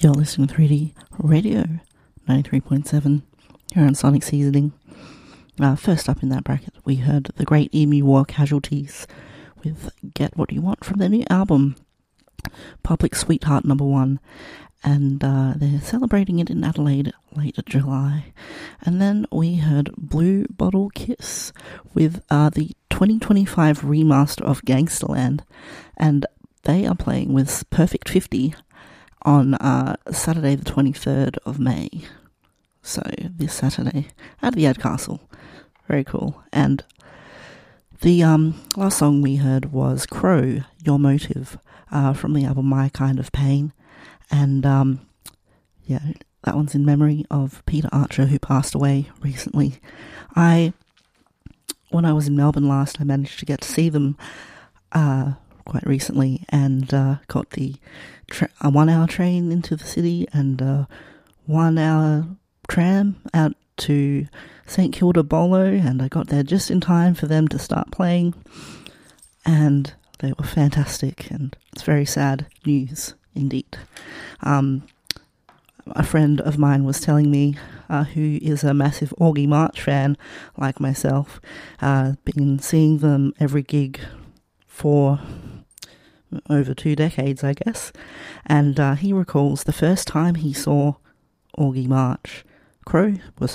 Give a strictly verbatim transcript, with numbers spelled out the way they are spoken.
You're listening to three D Radio, ninety-three point seven, here on Sonic Seasoning. Uh, first up in that bracket, we heard the Great Emu War Casualties with Get What You Want from their new album, Public Sweetheart Number One. And uh, they're celebrating it in Adelaide late July. And then we heard Blue Bottle Kiss with uh, the twenty twenty-five remaster of Gangsterland. And they are playing with Perfect fifty on uh, Saturday the twenty-third of May. So this Saturday at the Ad Castle. Very cool. And the um, last song we heard was Crow, Your Motive, uh, from the album My Kind of Pain. And um, yeah, that one's in memory of Peter Archer, who passed away recently. I, when I was in Melbourne last, I managed to get to see them uh, quite recently, and uh, got the tra- a one-hour train into the city and a one-hour tram out to St Kilda Bolo, and I got there just in time for them to start playing, and they were fantastic, and it's very sad news indeed. Um, a friend of mine was telling me, uh, who is a massive Augie March fan like myself, uh, been seeing them every gig for over two decades, I guess, and uh, he recalls the first time he saw Augie March, Crow was